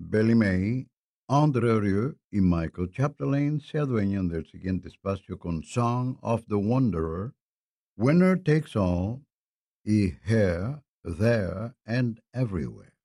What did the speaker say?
Belly May, André Rieu y Michael Chapdelaine se adueñan del siguiente espacio con Song of the Wanderer, Winner Takes All y Here, There and Everywhere.